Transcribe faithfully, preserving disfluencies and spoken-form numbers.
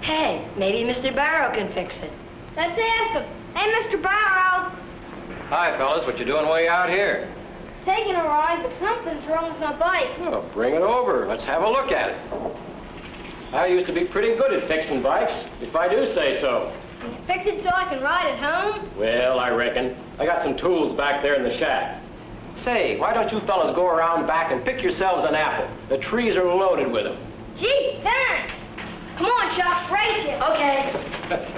Hey, maybe Mister Barrow can fix it. Let's ask him. Hey, Mister Barrow. Hi, fellas. What you doing way out here? Taking a ride, but something's wrong with my bike. Oh, bring it over. Let's have a look at it. I used to be pretty good at fixing bikes, if I do say so. Can you fix it so I can ride it home? Well, I reckon. I got some tools back there in the shack. Say, why don't you fellas go around back and pick yourselves an apple? The trees are loaded with them. Gee, thanks. Come on, Chuck, race it. Okay.